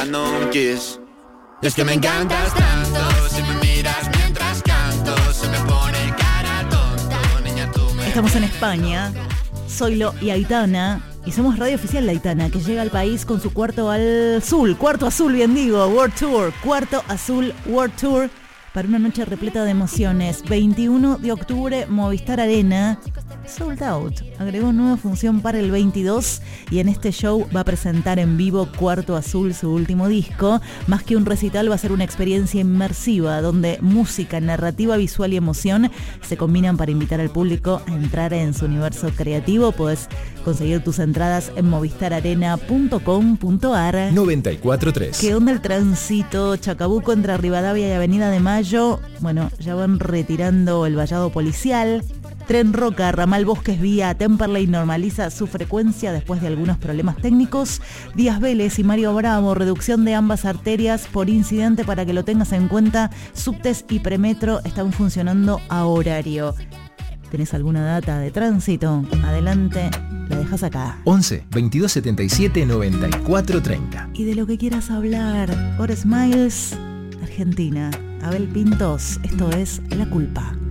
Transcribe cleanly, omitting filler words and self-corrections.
dando un kiss. Es que me encantas tanto, si me miras mientras canto, se me pone cara tonto, niña tú me... Estamos en España, Zoilo y Aitana, y somos radio oficial de Aitana, que llega al país con su cuarto azul, bien digo, World Tour, cuarto azul World Tour, para una noche repleta de emociones. 21 de octubre, Movistar Arena, sold out. Agregó nueva función para el 22 y en este show va a presentar en vivo Cuarto Azul, su último disco. Más que un recital, va a ser una experiencia inmersiva donde música, narrativa, visual y emoción se combinan para invitar al público a entrar en su universo creativo. Podés conseguir tus entradas en movistararena.com.ar. 94.3. ¿Qué onda el tránsito? Chacabuco entre Rivadavia y Avenida de Mayo. Bueno, ya van retirando el vallado policial. Tren Roca, ramal Bosques Vía Temperley normaliza su frecuencia después de algunos problemas técnicos. Díaz Vélez y Mario Bravo, reducción de ambas arterias por incidente para que lo tengas en cuenta. Subtes y Premetro están funcionando a horario. ¿Tenés alguna data de tránsito? Adelante, la dejas acá. 11 22 77 94 30. Y de lo que quieras hablar, Ore Smiles, Argentina, Abel Pintos, esto es La Culpa.